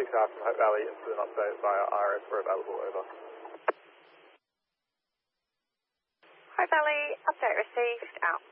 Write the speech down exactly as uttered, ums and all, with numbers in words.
six R from Hope Valley into an update via R S where available, over. Hope Valley, update received, out.